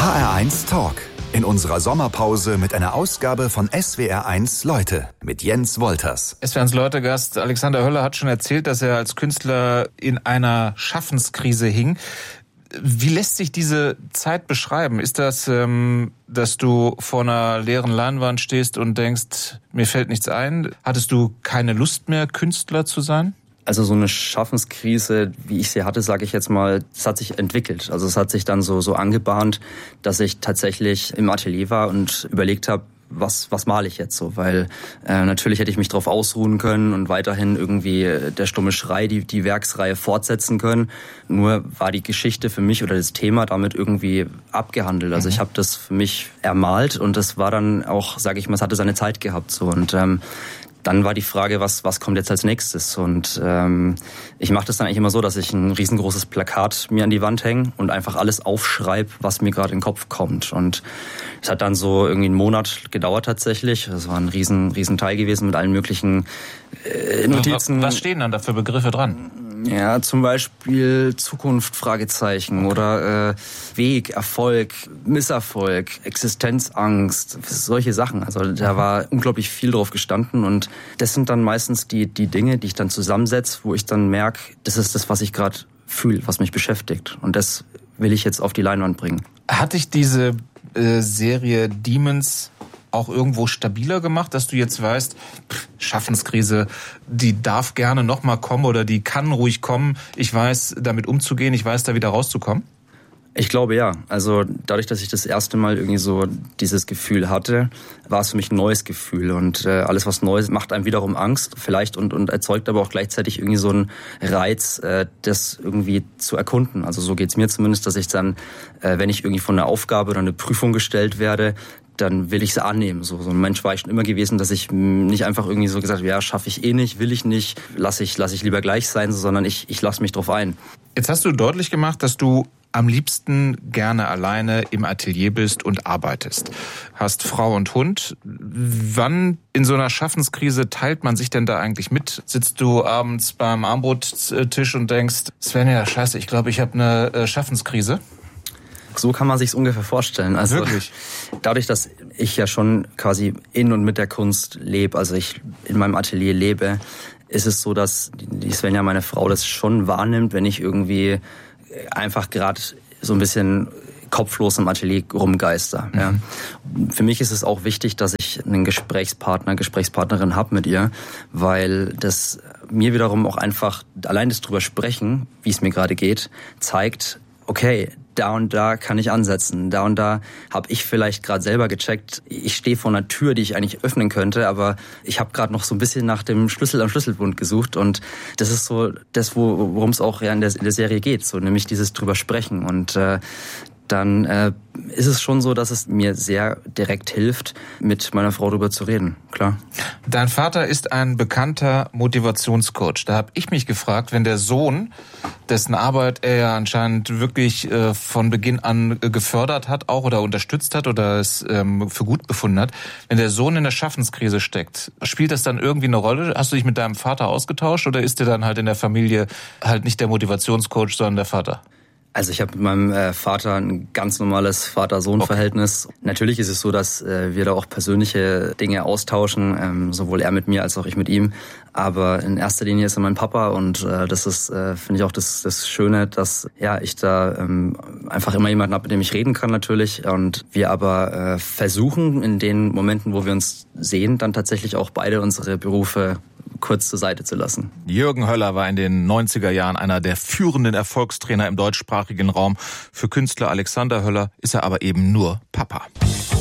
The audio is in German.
HR1 Talk. In unserer Sommerpause mit einer Ausgabe von SWR1 Leute mit Jens Wolters. SWR1 Leute-Gast Alexander Höller hat schon erzählt, dass er als Künstler in einer Schaffenskrise hing. Wie lässt sich diese Zeit beschreiben? Ist das, dass du vor einer leeren Leinwand stehst und denkst, mir fällt nichts ein? Hattest du keine Lust mehr, Künstler zu sein? Also so eine Schaffenskrise, wie ich sie hatte, sage ich jetzt mal, das hat sich entwickelt. Also es hat sich dann so angebahnt, dass ich tatsächlich im Atelier war und überlegt habe, was male ich jetzt so? Weil natürlich hätte ich mich darauf ausruhen können und weiterhin irgendwie der stumme Schrei, die Werksreihe fortsetzen können. Nur war die Geschichte für mich oder das Thema damit irgendwie abgehandelt. Also ich habe das für mich ermalt und das war dann auch, sage ich mal, es hatte seine Zeit gehabt so und dann war die Frage, was kommt jetzt als nächstes? Und ich mache das dann eigentlich immer so, dass ich ein riesengroßes Plakat mir an die Wand hänge und einfach alles aufschreibe, was mir gerade in den Kopf kommt. Und es hat dann so irgendwie einen Monat gedauert tatsächlich. Das war ein riesen Teil gewesen mit allen möglichen Notizen. Was stehen dann da für Begriffe dran? Ja, zum Beispiel Zukunft, Fragezeichen, oder Weg, Erfolg, Misserfolg, Existenzangst, solche Sachen. Also da war unglaublich viel drauf gestanden und das sind dann meistens die Dinge, die ich dann zusammensetze, wo ich dann merke, das ist das, was ich gerade fühle, was mich beschäftigt und das will ich jetzt auf die Leinwand bringen. Hat dich diese Serie Demons auch irgendwo stabiler gemacht, dass du jetzt weißt, Schaffenskrise, die darf gerne nochmal kommen oder die kann ruhig kommen. Ich weiß, damit umzugehen, ich weiß, da wieder rauszukommen? Ich glaube ja. Also dadurch, dass ich das erste Mal irgendwie so dieses Gefühl hatte, war es für mich ein neues Gefühl. Und alles, was Neues macht einem wiederum Angst vielleicht und erzeugt aber auch gleichzeitig irgendwie so einen Reiz, das irgendwie zu erkunden. Also so geht's mir zumindest, dass ich dann, wenn ich irgendwie von einer Aufgabe oder einer Prüfung gestellt werde, dann will ich sie annehmen. So ein Mensch war ich schon immer gewesen, dass ich nicht einfach irgendwie so gesagt habe, ja, schaffe ich eh nicht, will ich nicht, lass ich lieber gleich sein, sondern ich lasse mich drauf ein. Jetzt hast du deutlich gemacht, dass du am liebsten gerne alleine im Atelier bist und arbeitest. Hast Frau und Hund. Wann in so einer Schaffenskrise teilt man sich denn da eigentlich mit? Sitzt du abends beim Abendbrottisch und denkst, Svenja, scheiße, ich glaube, ich habe eine Schaffenskrise? So kann man sich's ungefähr vorstellen. Also wirklich? Dadurch, dass ich ja schon quasi in und mit der Kunst lebe, also ich in meinem Atelier lebe, ist es so, dass die Svenja, meine Frau, das schon wahrnimmt, wenn ich irgendwie einfach gerade so ein bisschen kopflos im Atelier rumgeister. Mhm. Ja. Für mich ist es auch wichtig, dass ich einen Gesprächspartnerin habe mit ihr, weil das mir wiederum auch einfach allein das drüber sprechen, wie es mir gerade geht, zeigt, okay, da und da kann ich ansetzen. Da und da habe ich vielleicht gerade selber gecheckt, ich stehe vor einer Tür, die ich eigentlich öffnen könnte, aber ich habe gerade noch so ein bisschen nach dem Schlüssel am Schlüsselbund gesucht und das ist so das, worum es auch ja in der Serie geht, so nämlich dieses drüber sprechen und dann ist es schon so, dass es mir sehr direkt hilft, mit meiner Frau darüber zu reden, klar. Dein Vater ist ein bekannter Motivationscoach. Da habe ich mich gefragt, wenn der Sohn, dessen Arbeit er ja anscheinend wirklich von Beginn an gefördert hat, auch oder unterstützt hat oder es für gut befunden hat, wenn der Sohn in der Schaffenskrise steckt, spielt das dann irgendwie eine Rolle? Hast du dich mit deinem Vater ausgetauscht oder ist der dann halt in der Familie halt nicht der Motivationscoach, sondern der Vater? Also ich habe mit meinem Vater ein ganz normales Vater-Sohn-Verhältnis. Okay. Natürlich ist es so, dass wir da auch persönliche Dinge austauschen, sowohl er mit mir als auch ich mit ihm. Aber in erster Linie ist er mein Papa und das ist, finde ich auch das Schöne, dass ja ich da einfach immer jemanden habe, mit dem ich reden kann natürlich. Und wir aber versuchen in den Momenten, wo wir uns sehen, dann tatsächlich auch beide unsere Berufe kurz zur Seite zu lassen. Jürgen Höller war in den 90er Jahren einer der führenden Erfolgstrainer im deutschsprachigen Raum. Für Künstler Alexander Höller ist er aber eben nur Papa.